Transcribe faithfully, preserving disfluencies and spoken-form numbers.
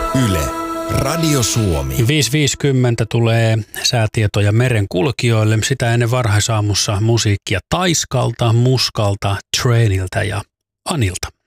Yle, Radio Suomi. viisi viisikymmentä tulee säätietoja merenkulkijoille. Sitä ennen varhaisaamussa musiikkia Taiskalta, Muskalta, Trainiltä ja Anilta.